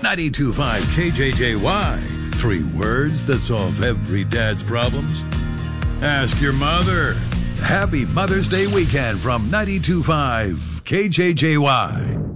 92.5 KJJY. 3 words that solve every dad's problems. Ask your mother. Happy Mother's Day weekend from 92.5 KJJY.